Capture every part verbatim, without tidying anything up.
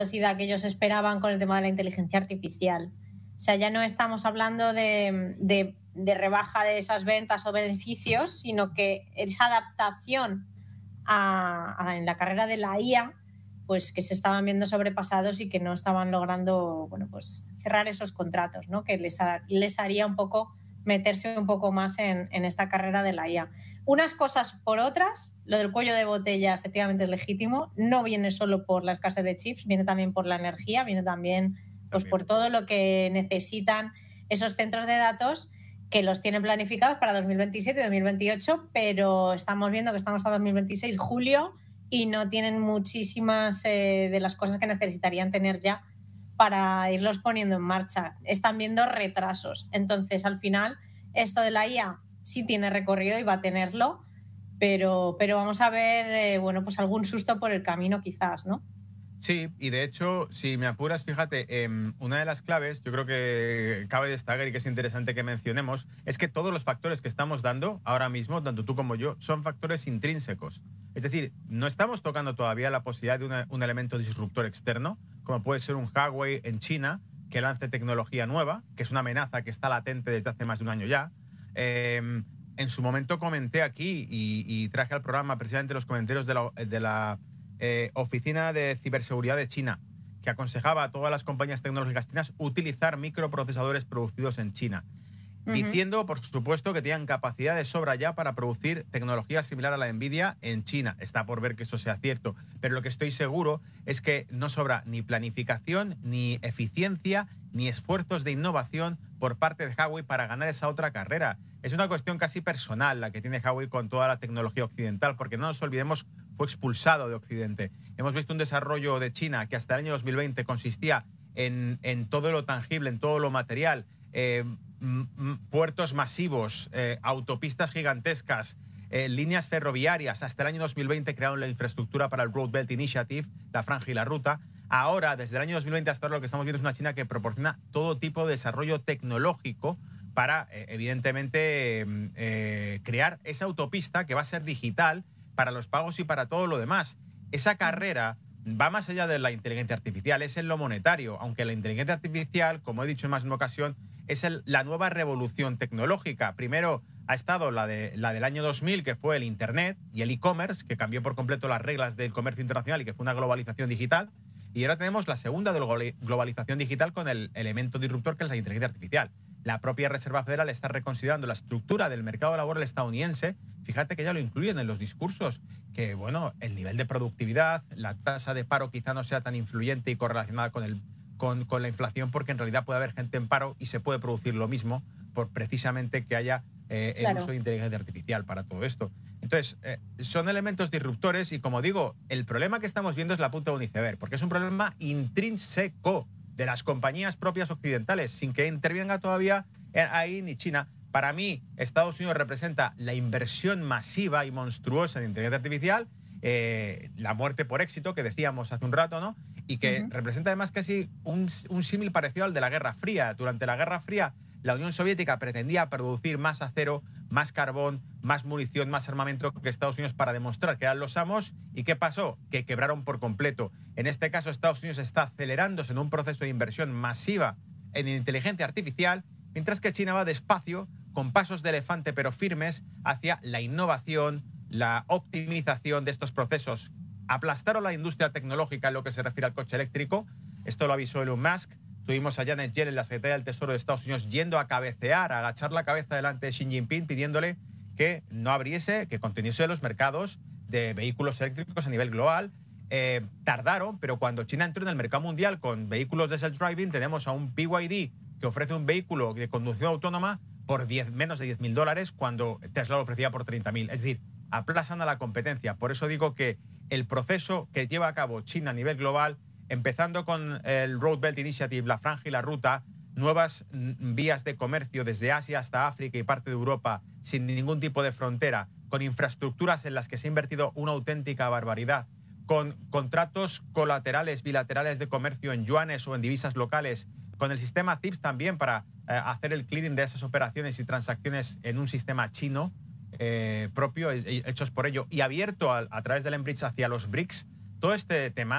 velocidad que ellos esperaban con el tema de la inteligencia artificial. O sea, ya no estamos hablando de, de, de rebaja de esas ventas o beneficios, sino que esa adaptación a, a, en la carrera de la I A, pues que se estaban viendo sobrepasados y que no estaban logrando, bueno, pues cerrar esos contratos, ¿no? Que les, les haría un poco meterse un poco más en, en esta carrera de la I A. Unas cosas por otras, lo del cuello de botella efectivamente es legítimo, no viene solo por la escasez de chips, viene también por la energía, viene también, pues, también por todo lo que necesitan esos centros de datos que los tienen planificados para dos mil veintisiete y dos mil veintiocho, pero estamos viendo que estamos a dos mil veintiséis, julio, y no tienen muchísimas eh, de las cosas que necesitarían tener ya para irlos poniendo en marcha. Están viendo retrasos. Entonces, al final, esto de la I A sí tiene recorrido y va a tenerlo, pero, pero vamos a ver, eh, bueno, pues algún susto por el camino quizás, ¿no? Sí, y de hecho, si me apuras, fíjate, eh, una de las claves, yo creo que cabe destacar y que es interesante que mencionemos, es que todos los factores que estamos dando ahora mismo, tanto tú como yo, son factores intrínsecos. Es decir, no estamos tocando todavía la posibilidad de una, un elemento disruptor externo, como puede ser un Huawei en China, que lance tecnología nueva, que es una amenaza que está latente desde hace más de un año ya. Eh, en su momento comenté aquí y, y traje al programa precisamente los comentarios de la... De la Eh, Oficina de Ciberseguridad de China, que aconsejaba a todas las compañías tecnológicas chinas utilizar microprocesadores producidos en China, uh-huh. diciendo, por supuesto, que tenían capacidad de sobra ya para producir tecnología similar a la Nvidia en China. Está por ver que eso sea cierto, pero lo que estoy seguro es que no sobra ni planificación, ni eficiencia, ni esfuerzos de innovación por parte de Huawei para ganar esa otra carrera. Es una cuestión casi personal la que tiene Huawei con toda la tecnología occidental, porque no nos olvidemos, fue expulsado de Occidente. Hemos visto un desarrollo de China que hasta el año dos mil veinte consistía en, en todo lo tangible, en todo lo material, eh, puertos masivos, eh, autopistas gigantescas, eh, líneas ferroviarias. Hasta el año dos mil veinte crearon la infraestructura para el Road Belt Initiative, la franja y la ruta. Ahora, desde el año dos mil veinte hasta ahora, lo que estamos viendo es una China que proporciona todo tipo de desarrollo tecnológico para, eh, evidentemente, eh, crear esa autopista que va a ser digital para los pagos y para todo lo demás. Esa carrera va más allá de la inteligencia artificial, es en lo monetario, aunque la inteligencia artificial, como he dicho en más de una ocasión, es el, la nueva revolución tecnológica. Primero ha estado la, de, la del año dos mil, que fue el Internet y el e-commerce, que cambió por completo las reglas del comercio internacional y que fue una globalización digital. Y ahora tenemos la segunda de la globalización digital con el elemento disruptor, que es la inteligencia artificial. La propia Reserva Federal está reconsiderando la estructura del mercado laboral estadounidense. Fíjate que ya lo incluyen en los discursos, que bueno, el nivel de productividad, la tasa de paro quizá no sea tan influyente y correlacionada con, el, con, con la inflación, porque en realidad puede haber gente en paro y se puede producir lo mismo por precisamente que haya eh, claro. el uso de inteligencia artificial para todo esto. Entonces, eh, son elementos disruptores y, como digo, el problema que estamos viendo es la punta de un iceberg, porque es un problema intrínseco de las compañías propias occidentales, sin que intervenga todavía ahí ni China. Para mí, Estados Unidos representa la inversión masiva y monstruosa en inteligencia artificial, eh, la muerte por éxito que decíamos hace un rato, ¿no? Y que uh-huh. representa además casi un, un símil parecido al de la Guerra Fría. Durante la Guerra Fría, la Unión Soviética pretendía producir más acero, más carbón, más munición, más armamento que Estados Unidos para demostrar que eran los amos. ¿Y qué pasó? Que quebraron por completo. En este caso, Estados Unidos está acelerándose en un proceso de inversión masiva en inteligencia artificial, mientras que China va despacio, con pasos de elefante pero firmes, hacia la innovación, la optimización de estos procesos. Aplastaron la industria tecnológica en lo que se refiere al coche eléctrico. Esto lo avisó Elon Musk. Tuvimos a Janet Yellen, la secretaria del Tesoro de Estados Unidos, yendo a cabecear, a agachar la cabeza delante de Xi Jinping, pidiéndole que no abriese, que conteniese los mercados de vehículos eléctricos a nivel global. Eh, tardaron, pero cuando China entró en el mercado mundial con vehículos de self-driving, tenemos a un B Y D que ofrece un vehículo de conducción autónoma por diez, menos de diez mil dólares, cuando Tesla lo ofrecía por treinta mil. Es decir, aplazan a la competencia. Por eso digo que el proceso que lleva a cabo China a nivel global, empezando con el Road Belt Initiative, la franja y la ruta, nuevas vías de comercio desde Asia hasta África y parte de Europa, sin ningún tipo de frontera, con infraestructuras en las que se ha invertido una auténtica barbaridad, con contratos colaterales bilaterales de comercio en yuanes o en divisas locales, con el sistema C I P S también para eh, hacer el clearing de esas operaciones y transacciones en un sistema chino eh, propio, hechos por ello, y abierto a, a través del Enbridge hacia los B R I C S. Todo este tema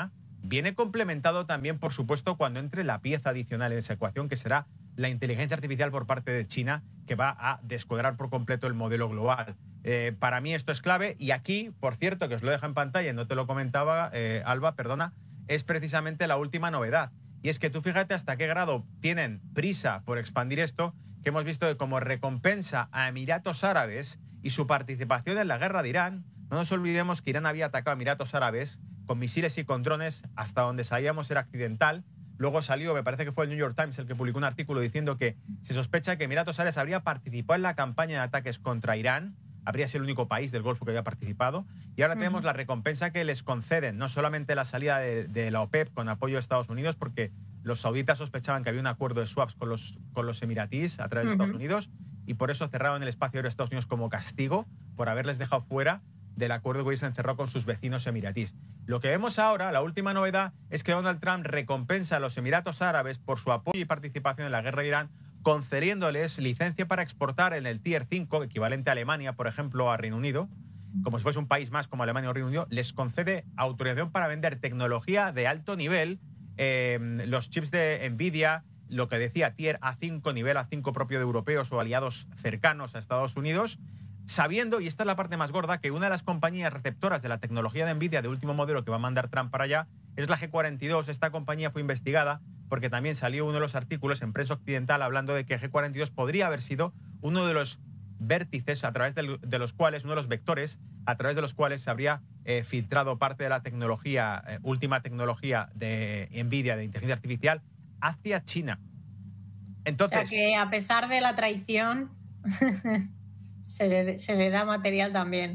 viene complementado también, por supuesto, cuando entre la pieza adicional en esa ecuación, que será la inteligencia artificial por parte de China, que va a descuadrar por completo el modelo global. Eh, para mí esto es clave, y aquí, por cierto, que os lo dejo en pantalla y no te lo comentaba, eh, Alba, perdona, es precisamente la última novedad. Y es que tú fíjate hasta qué grado tienen prisa por expandir esto, que hemos visto que como recompensa a Emiratos Árabes y su participación en la guerra de Irán, no nos olvidemos que Irán había atacado a Emiratos Árabes con misiles y con drones, hasta donde sabíamos era accidental. Luego salió, me parece que fue el New York Times el que publicó un artículo diciendo que se sospecha que Emiratos Árabes habría participado en la campaña de ataques contra Irán, habría sido el único país del Golfo que había participado, y ahora uh-huh. tenemos la recompensa que les conceden, no solamente la salida de, de la OPEP con apoyo de Estados Unidos, porque los sauditas sospechaban que había un acuerdo de swaps con los, con los emiratíes a través uh-huh. de Estados Unidos, y por eso cerraron el espacio aéreo de Estados Unidos como castigo por haberles dejado fuera del acuerdo que hoy se encerró con sus vecinos emiratíes. Lo que vemos ahora, la última novedad, es que Donald Trump recompensa a los Emiratos Árabes por su apoyo y participación en la guerra de Irán, concediéndoles licencia para exportar en el Tier cinco, equivalente a Alemania, por ejemplo, a Reino Unido, como si fuese un país más como Alemania o Reino Unido, les concede autorización para vender tecnología de alto nivel, eh, los chips de Nvidia, lo que decía Tier A cinco, nivel A cinco propio de europeos o aliados cercanos a Estados Unidos, sabiendo, y esta es la parte más gorda, que una de las compañías receptoras de la tecnología de Nvidia de último modelo que va a mandar Trump para allá es la G cuarenta y dos. Esta compañía fue investigada porque también salió uno de los artículos en prensa occidental hablando de que G cuarenta y dos podría haber sido uno de los vértices a través de, de los cuales, uno de los vectores a través de los cuales se habría eh, filtrado parte de la tecnología, eh, última tecnología de Nvidia de inteligencia artificial hacia China. Entonces, o sea que a pesar de la traición se, le, se le da material también.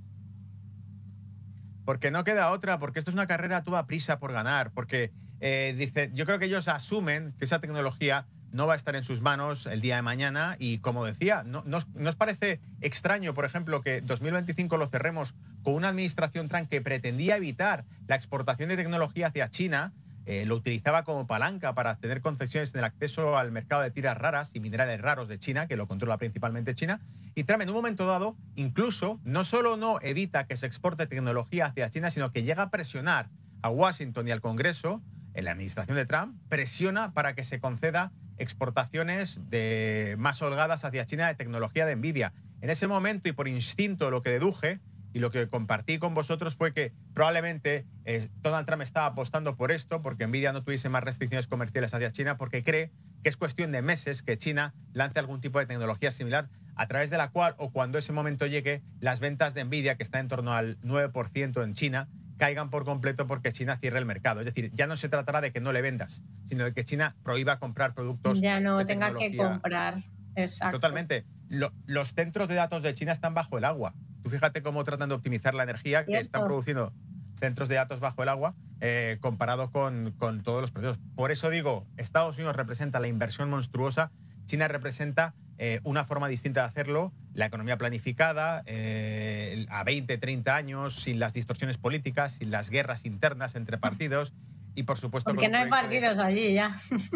Porque no queda otra, porque esto es una carrera a toda prisa por ganar, porque eh, dice, yo creo que ellos asumen que esa tecnología no va a estar en sus manos el día de mañana y, como decía, ¿no, no, ¿no os parece extraño, por ejemplo, que dos mil veinticinco lo cerremos con una administración Trump que pretendía evitar la exportación de tecnología hacia China? Eh, lo utilizaba como palanca para tener concesiones en el acceso al mercado de tiras raras y minerales raros de China, que lo controla principalmente China. Y Trump, en un momento dado, incluso no solo no evita que se exporte tecnología hacia China, sino que llega a presionar a Washington y al Congreso, en la administración de Trump, presiona para que se conceda exportaciones de más holgadas hacia China de tecnología de Nvidia. En ese momento, y por instinto, lo que deduje y lo que compartí con vosotros fue que probablemente eh, Donald Trump estaba apostando por esto, porque Nvidia no tuviese más restricciones comerciales hacia China, porque cree que es cuestión de meses que China lance algún tipo de tecnología similar, a través de la cual, o cuando ese momento llegue, las ventas de Nvidia, que está en torno al nueve por ciento en China, caigan por completo porque China cierre el mercado. Es decir, ya no se tratará de que no le vendas, sino de que China prohíba comprar productos. Ya no de tenga que comprar. Exacto. Totalmente. Lo, los centros de datos de China están bajo el agua. Tú fíjate cómo tratan de optimizar la energía, que están produciendo centros de datos bajo el agua eh, comparado con, con todos los procesos. Por eso digo, Estados Unidos representa la inversión monstruosa, China representa eh, una forma distinta de hacerlo, la economía planificada, eh, a veinte, treinta años, sin las distorsiones políticas, sin las guerras internas entre partidos. Y por supuesto... Porque no hay partidos de... allí ya.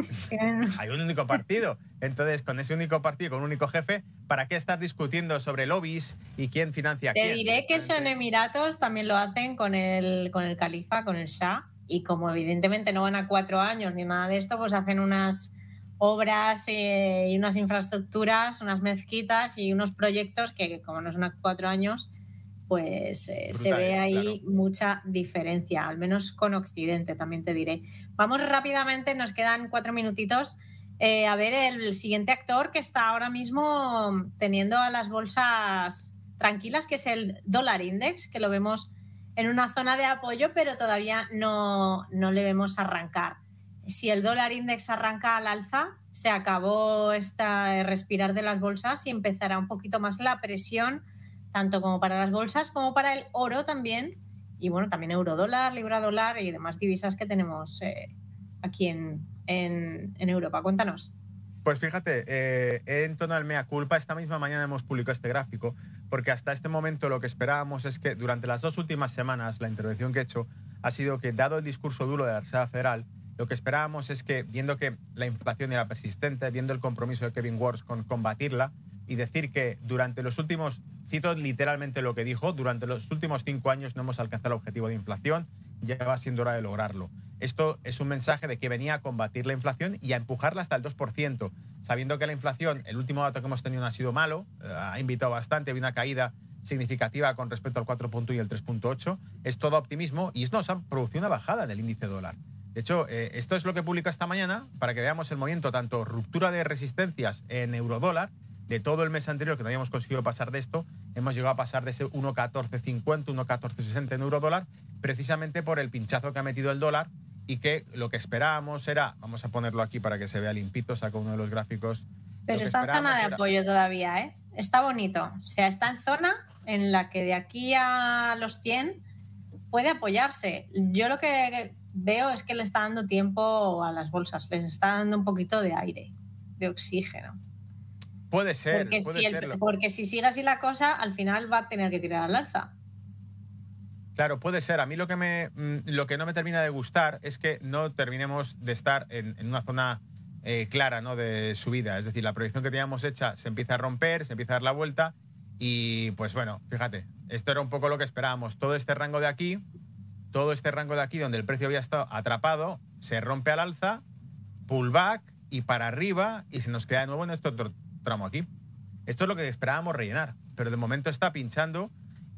Hay un único partido. Entonces, con ese único partido, con un único jefe, ¿para qué estar discutiendo sobre lobbies y quién financia a quién? Te diré que eso en Emiratos también lo hacen con el, con el califa, con el Shah. Y como evidentemente no van a cuatro años ni nada de esto, pues hacen unas obras eh, y unas infraestructuras, unas mezquitas y unos proyectos que, como no son a cuatro años... pues eh, se ve ahí claro. Mucha diferencia, al menos con Occidente, también te diré. Vamos rápidamente, nos quedan cuatro minutitos, eh, a ver el siguiente actor que está ahora mismo teniendo a las bolsas tranquilas, que es el dólar index, que lo vemos en una zona de apoyo, pero todavía no, no le vemos arrancar. Si el dólar index arranca al alza, se acabó esta respirar de las bolsas y empezará un poquito más la presión, tanto como para las bolsas como para el oro también, y bueno, también eurodólar, libra dólar y demás divisas que tenemos eh, aquí en, en, en Europa. Cuéntanos. Pues fíjate, eh, en tono al mea culpa, esta misma mañana hemos publicado este gráfico, porque hasta este momento lo que esperábamos es que durante las dos últimas semanas, la intervención que he hecho ha sido que, dado el discurso duro de la Reserva Federal, lo que esperábamos es que, viendo que la inflación era persistente, viendo el compromiso de Kevin Warsh con combatirla, y decir que durante los últimos, cito literalmente lo que dijo, durante los últimos cinco años no hemos alcanzado el objetivo de inflación, ya va siendo hora de lograrlo. Esto es un mensaje de que venía a combatir la inflación y a empujarla hasta el dos por ciento, sabiendo que la inflación, el último dato que hemos tenido no ha sido malo, eh, ha invitado bastante, había una caída significativa con respecto al cuatro punto uno y el tres punto ocho, es todo optimismo y esto nos ha producido una bajada en el índice dólar. De hecho, eh, esto es lo que publica esta mañana para que veamos el movimiento, tanto ruptura de resistencias en eurodólar, de todo el mes anterior que no habíamos conseguido pasar de esto, hemos llegado a pasar de ese uno catorce cincuenta, uno catorce sesenta en eurodólar, precisamente por el pinchazo que ha metido el dólar y que lo que esperábamos era, vamos a ponerlo aquí para que se vea limpito, saco uno de los gráficos. Pero está en zona de era... apoyo todavía, ¿eh? Está bonito. O sea, está en zona en la que de aquí a los cien puede apoyarse. Yo lo que veo es que le está dando tiempo a las bolsas, les está dando un poquito de aire, de oxígeno. Puede ser, porque puede si el, serlo. Porque si sigue así la cosa, al final va a tener que tirar al alza. Claro, puede ser. A mí lo que, me, lo que no me termina de gustar es que no terminemos de estar en, en una zona eh, clara, ¿no?, de subida. Es decir, la proyección que teníamos hecha se empieza a romper, se empieza a dar la vuelta y, pues bueno, fíjate, esto era un poco lo que esperábamos. Todo este rango de aquí, todo este rango de aquí donde el precio había estado atrapado, se rompe al alza, pullback y para arriba y se nos queda de nuevo en este otro tramo aquí. Esto es lo que esperábamos rellenar, pero de momento está pinchando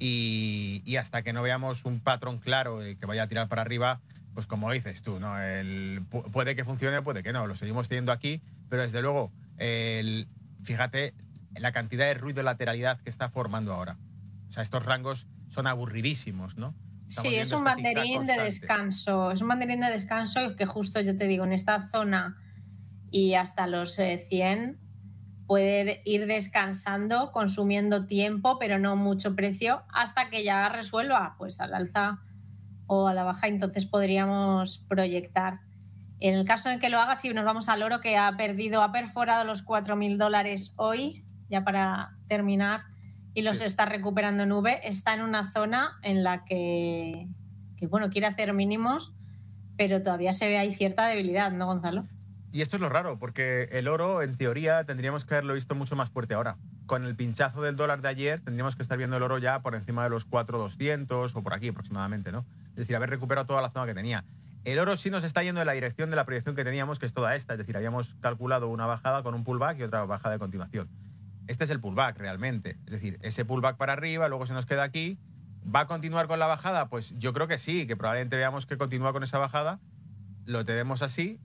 y, y hasta que no veamos un patrón claro y que vaya a tirar para arriba, pues como dices tú, ¿no? El, puede que funcione, puede que no, lo seguimos teniendo aquí, pero desde luego, el, fíjate la cantidad de ruido y lateralidad que está formando ahora. O sea, estos rangos son aburridísimos, ¿no? Estamos sí, es un banderín de descanso, es un banderín de descanso que justo, yo te digo, en esta zona y hasta los eh, cien puede ir descansando, consumiendo tiempo, pero no mucho precio, hasta que ya resuelva pues al alza o a la baja. Entonces podríamos proyectar. En el caso de que lo haga, si nos vamos al oro, que ha perdido, ha perforado los cuatro mil dólares hoy, ya para terminar, y los sí. está recuperando en V, está en una zona en la que, que, bueno, quiere hacer mínimos, pero todavía se ve ahí cierta debilidad, ¿no, Gonzalo? Y esto es lo raro, porque el oro, en teoría, tendríamos que haberlo visto mucho más fuerte ahora. Con el pinchazo del dólar de ayer, tendríamos que estar viendo el oro ya por encima de los cuatro mil doscientos o por aquí aproximadamente, ¿no? Es decir, haber recuperado toda la zona que tenía. El oro sí nos está yendo en la dirección de la proyección que teníamos, que es toda esta. Es decir, habíamos calculado una bajada con un pullback y otra bajada de continuación. Este es el pullback realmente. Es decir, ese pullback para arriba, luego se nos queda aquí. ¿Va a continuar con la bajada? Pues yo creo que sí, que probablemente veamos que continúa con esa bajada. Lo tenemos así.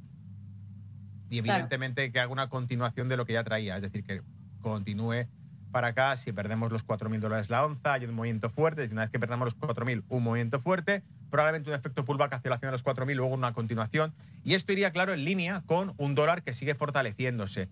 Y evidentemente claro, que haga una continuación de lo que ya traía, es decir, que continúe para acá. Si perdemos los cuatro mil dólares la onza, hay un movimiento fuerte. Una vez que perdamos los cuatro mil, un movimiento fuerte, probablemente un efecto pullback hacia la zona de los cuatro mil, luego una continuación. Y esto iría, claro, en línea con un dólar que sigue fortaleciéndose.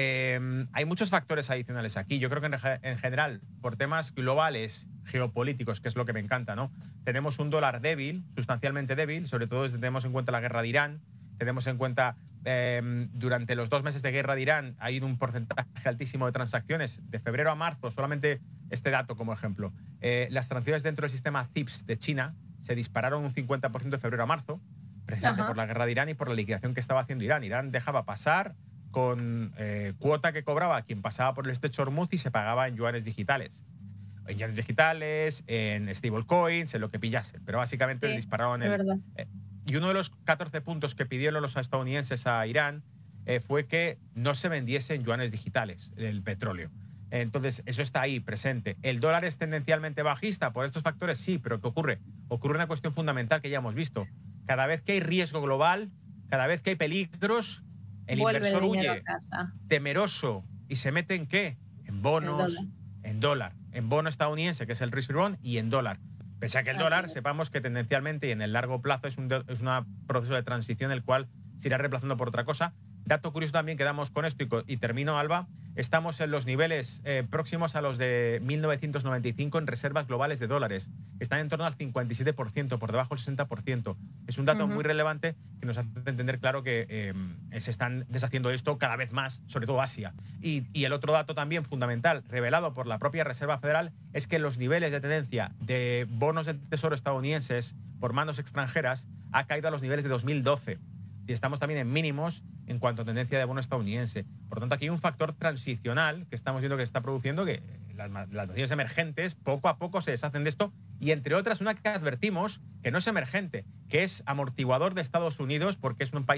Eh, hay muchos factores adicionales aquí. Yo creo que en, en general, por temas globales, geopolíticos, que es lo que me encanta, ¿no? Tenemos un dólar débil, sustancialmente débil, sobre todo si tenemos en cuenta la guerra de Irán, tenemos en cuenta Eh, durante los dos meses de guerra de Irán ha ido un porcentaje altísimo de transacciones. De febrero a marzo, solamente este dato como ejemplo. Eh, las transacciones dentro del sistema C I P S de China se dispararon un cincuenta por ciento de febrero a marzo, precisamente Ajá. por la guerra de Irán y por la liquidación que estaba haciendo Irán. Irán dejaba pasar con eh, cuota que cobraba a quien pasaba por el estrecho Hormuz y se pagaba en yuanes digitales. En yuanes digitales, en stablecoins, en lo que pillase. Pero básicamente sí, dispararon el... Eh, Y uno de los catorce puntos que pidieron los estadounidenses a Irán eh, fue que no se vendiese en yuanes digitales el petróleo. Entonces, eso está ahí, presente. ¿El dólar es tendencialmente bajista por estos factores? Sí, pero ¿qué ocurre? Ocurre una cuestión fundamental que ya hemos visto. Cada vez que hay riesgo global, cada vez que hay peligros, el Vuelve inversor el huye temeroso y se mete ¿en qué? En bonos, dólar. en dólar, en bono estadounidense, que es el risk bond, y en dólar. Pese a que el dólar, sepamos que tendencialmente y en el largo plazo es un, es un proceso de transición el cual se irá reemplazando por otra cosa. Dato curioso también, quedamos con esto y, y termino, Alba. Estamos en los niveles eh, próximos a los de mil novecientos noventa y cinco en reservas globales de dólares. Están en torno al cincuenta y siete por ciento, por debajo del sesenta por ciento. Es un dato uh-huh. muy relevante que nos hace entender, claro, que eh, se están deshaciendo esto cada vez más, sobre todo Asia. Y, y el otro dato también fundamental, revelado por la propia Reserva Federal, es que los niveles de tendencia de bonos del Tesoro estadounidenses por manos extranjeras ha caído a los niveles de dos mil doce. Y estamos también en mínimos en cuanto a tendencia de bono estadounidense. Por lo tanto, aquí hay un factor transicional que estamos viendo que está produciendo que las, las naciones emergentes poco a poco se deshacen de esto, y entre otras una que advertimos que no es emergente, que es amortiguador de Estados Unidos porque es un país